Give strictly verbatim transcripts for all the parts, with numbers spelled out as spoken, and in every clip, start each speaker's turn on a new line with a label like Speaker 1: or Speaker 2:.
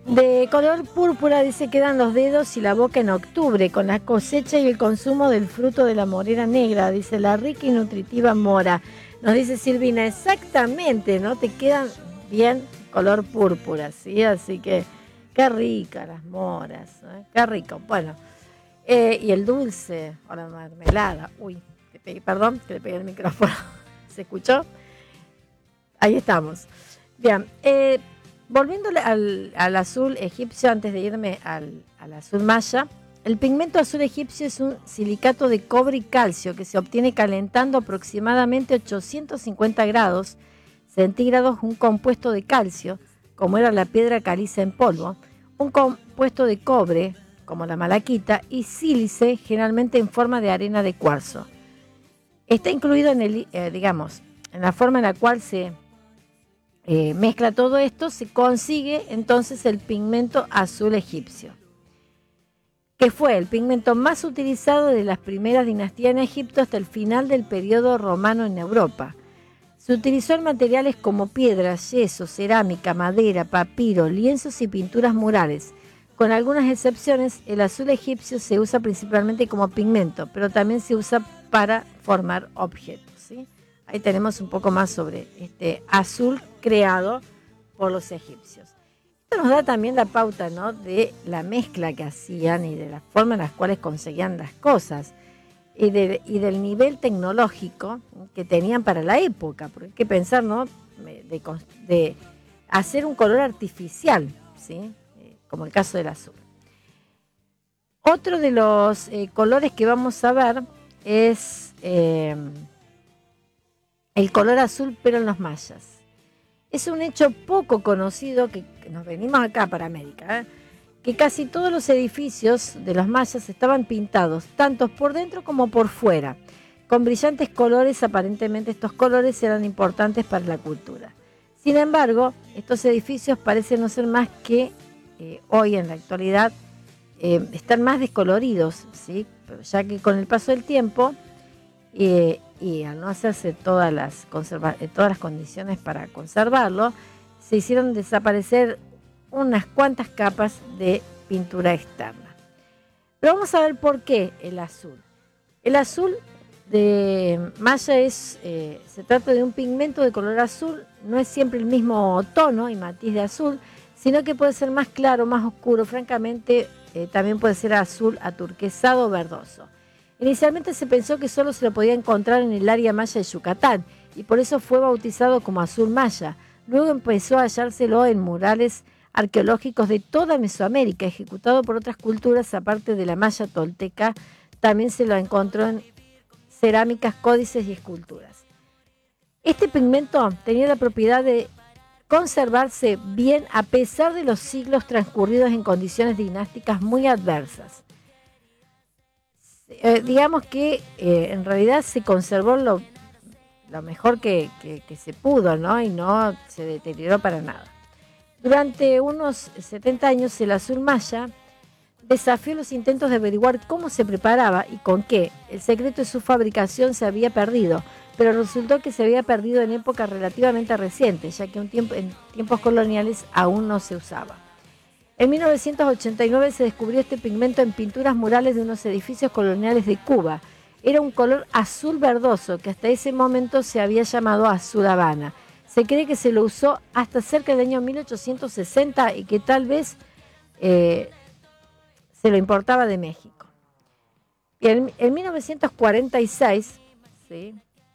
Speaker 1: De color púrpura, dice, quedan los dedos y la boca en octubre, con la cosecha y el consumo del fruto de la morera negra, dice la rica y nutritiva mora. Nos dice Silvina, exactamente, ¿no? Te quedan bien color púrpura, ¿sí? Así que, qué rica las moras, ¿eh? Qué rico. Bueno, eh, y el dulce, o la mermelada. Uy, te pegué, perdón, que le pegué el micrófono. ¿Se escuchó? Ahí estamos. Bien, eh... volviendo al, al azul egipcio, antes de irme al, al azul maya, el pigmento azul egipcio es un silicato de cobre y calcio que se obtiene calentando aproximadamente ochocientos cincuenta grados centígrados un compuesto de calcio, como era la piedra caliza en polvo, un compuesto de cobre, como la malaquita, y sílice, generalmente en forma de arena de cuarzo. Está incluido en el, eh, digamos, en la forma en la cual se Eh, mezcla todo esto, se consigue entonces el pigmento azul egipcio, que fue el pigmento más utilizado de las primeras dinastías en Egipto hasta el final del periodo romano en Europa. Se utilizó en materiales como piedras, yeso, cerámica, madera, papiro, lienzos y pinturas murales. Con algunas excepciones, el azul egipcio se usa principalmente como pigmento, pero también se usa para formar objetos, ¿sí? Ahí tenemos un poco más sobre este azul creado por los egipcios. Esto nos da también la pauta, ¿no?, de la mezcla que hacían y de la forma en las cuales conseguían las cosas y, de, y del nivel tecnológico que tenían para la época. Porque hay que pensar, ¿no?, de, de hacer un color artificial, ¿sí?, como el caso del azul. Otro de los eh, colores que vamos a ver es Eh, el color azul, pero en los mayas. Es un hecho poco conocido, que, que nos venimos acá para América, ¿eh? que casi todos los edificios de los mayas estaban pintados, tanto por dentro como por fuera, con brillantes colores. Aparentemente estos colores eran importantes para la cultura. Sin embargo, estos edificios parecen no ser más que, eh, hoy en la actualidad, eh, están más descoloridos, ¿sí?, ya que con el paso del tiempo, eh, y al no hacerse todas las, conserva todas las condiciones para conservarlo, se hicieron desaparecer unas cuantas capas de pintura externa. Pero vamos a ver por qué el azul. El azul de maya es, eh, se trata de un pigmento de color azul, no es siempre el mismo tono y matiz de azul, sino que puede ser más claro, más oscuro, francamente eh, también puede ser azul aturquesado o verdoso. Inicialmente se pensó que solo se lo podía encontrar en el área maya de Yucatán y por eso fue bautizado como azul maya. Luego empezó a hallárselo en murales arqueológicos de toda Mesoamérica, ejecutado por otras culturas aparte de la maya tolteca. También se lo encontró en cerámicas, códices y esculturas. Este pigmento tenía la propiedad de conservarse bien a pesar de los siglos transcurridos en condiciones dinásticas muy adversas. Eh, digamos que eh, en realidad se conservó lo, lo mejor que, que, que se pudo, ¿no? Y no se deterioró para nada. Durante unos setenta años el azul maya desafió los intentos de averiguar cómo se preparaba y con qué. El secreto de su fabricación se había perdido, pero resultó que se había perdido en épocas relativamente recientes, ya que un tiempo, en tiempos coloniales aún no se usaba. En mil novecientos ochenta y nueve se descubrió este pigmento en pinturas murales de unos edificios coloniales de Cuba. Era un color azul verdoso que hasta ese momento se había llamado azul Habana. Se cree que se lo usó hasta cerca del año mil ochocientos sesenta y que tal vez eh, se lo importaba de México. Y en, en mil novecientos cuarenta y seis, ¿sí?,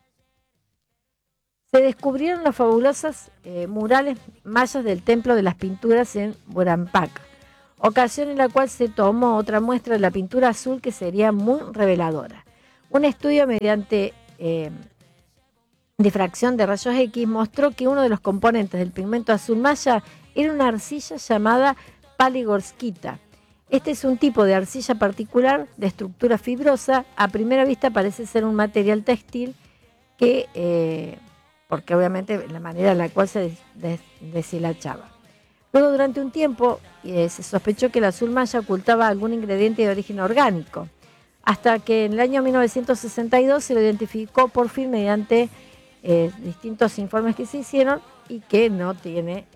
Speaker 1: se descubrieron las fabulosas eh, murales mayas del Templo de las Pinturas en Burampac, ocasión en la cual se tomó otra muestra de la pintura azul que sería muy reveladora. Un estudio mediante eh, difracción de rayos X mostró que uno de los componentes del pigmento azul maya era una arcilla llamada paligorskita. Este es un tipo de arcilla particular de estructura fibrosa. A primera vista parece ser un material textil que... Eh, porque obviamente la manera en la cual se des, des, deshilachaba. Luego, durante un tiempo, eh, se sospechó que el azul maya ocultaba algún ingrediente de origen orgánico, hasta que en el año mil novecientos sesenta y dos se lo identificó por fin mediante eh, distintos informes que se hicieron y que no tiene eh,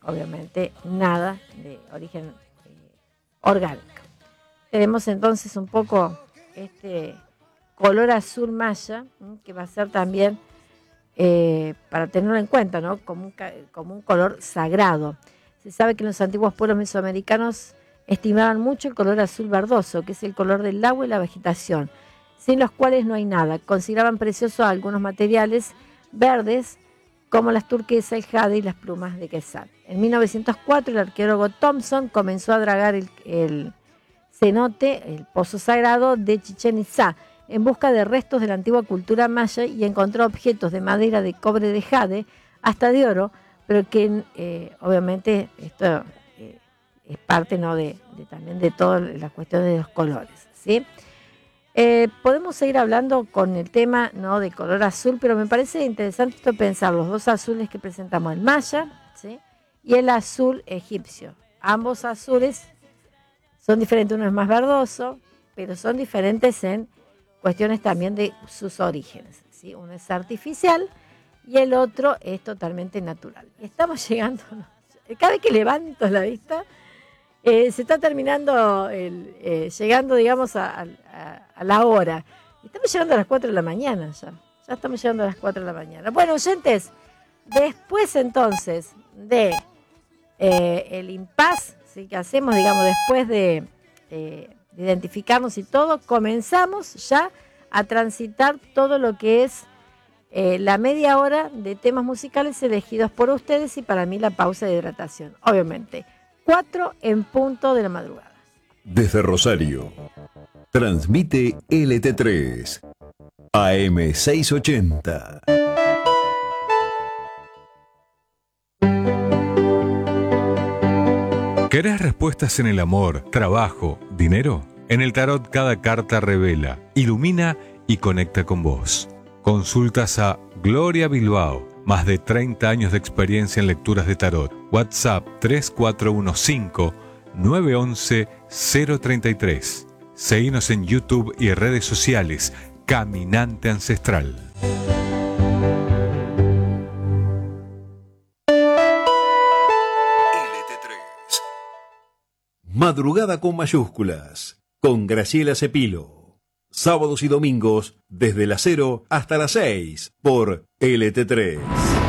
Speaker 1: obviamente nada de origen eh, orgánico. Tenemos entonces un poco este color azul maya, ¿m? Que va a ser también, eh, para tenerlo en cuenta, ¿no? Como un, como un color sagrado. Se sabe que los antiguos pueblos mesoamericanos estimaban mucho el color azul verdoso, que es el color del agua y la vegetación, sin los cuales no hay nada. Consideraban preciosos algunos materiales verdes, como las turquesas, el jade y las plumas de quesal. En mil novecientos cuatro, el arqueólogo Thompson comenzó a dragar el, el cenote, el pozo sagrado de Chichén Itzá, en busca de restos de la antigua cultura maya, y encontró objetos de madera, de cobre, de jade, hasta de oro, pero que eh, obviamente esto eh, es parte, ¿no?, de, de también de todas las cuestiones de los colores, ¿sí? Eh, podemos seguir hablando con el tema, ¿no?, de color azul, pero me parece interesante esto pensar los dos azules que presentamos, el maya, ¿sí?, y el azul egipcio. Ambos azules son diferentes, uno es más verdoso, pero son diferentes en cuestiones también de sus orígenes, ¿sí? Uno es artificial y el otro es totalmente natural. Y estamos llegando, cada vez que levanto la vista, eh, se está terminando, el, eh, llegando, digamos, a, a, a la hora. Estamos llegando a las cuatro de la mañana ya, ya estamos llegando a las cuatro de la mañana. Bueno, oyentes, después entonces de eh, el impas, ¿sí?, que hacemos, digamos, después de... Eh, de identificarnos y todo, comenzamos ya a transitar todo lo que es eh, la media hora de temas musicales elegidos por ustedes, y para mí la pausa de hidratación, obviamente, cuatro en punto de la madrugada.
Speaker 2: Desde Rosario, transmite L T tres, A M seiscientos ochenta.
Speaker 3: ¿Querés respuestas en el amor, trabajo, dinero? En el tarot cada carta revela, ilumina y conecta con vos. Consultas a Gloria Bilbao, más de treinta años de experiencia en lecturas de tarot. WhatsApp tres cuatro uno cinco, nueve uno uno, cero tres tres. Seguinos en YouTube y redes sociales. Caminante Ancestral.
Speaker 2: Madrugada con mayúsculas, con Graciela Cepilo. Sábados y domingos, desde las cero hasta las seis, por L T tres.